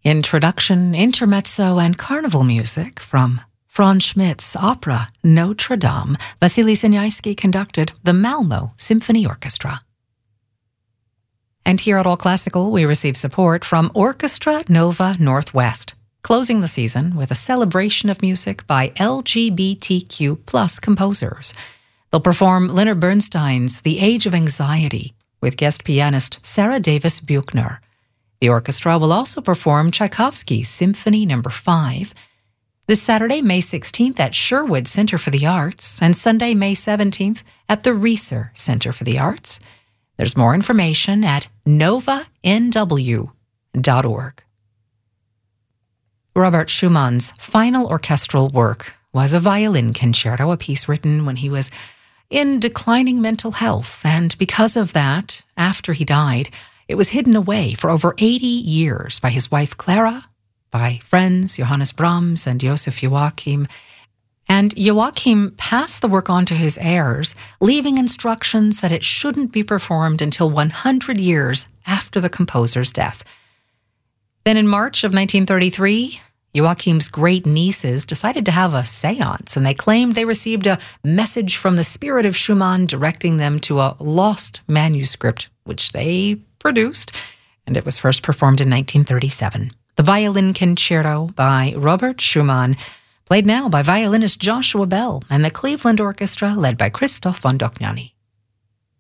Introduction, intermezzo, and carnival music from Franz Schmidt's opera Notre Dame. Vasily Siniaisky conducted the Malmo Symphony Orchestra. And here at All Classical, we receive support from Orchestra Nova Northwest, closing the season with a celebration of music by LGBTQ+ composers. They'll perform Leonard Bernstein's The Age of Anxiety with guest pianist Sarah Davis Buchner. The orchestra will also perform Tchaikovsky's Symphony No. 5 this Saturday, May 16th at Sherwood Center for the Arts and Sunday, May 17th at the Reser Center for the Arts. There's more information at novanw.org. Robert Schumann's final orchestral work was a violin concerto, a piece written when he was in declining mental health, and because of that, after he died, it was hidden away for over 80 years by his wife Clara, by friends Johannes Brahms and Joseph Joachim. And Joachim passed the work on to his heirs, leaving instructions that it shouldn't be performed until 100 years after the composer's death. Then in March of 1933, Joachim's great nieces decided to have a séance, and they claimed they received a message from the spirit of Schumann directing them to a lost manuscript, which they produced, and it was first performed in 1937. The Violin Concerto by Robert Schumann, played now by violinist Joshua Bell and the Cleveland Orchestra led by Christoph von Dohnányi.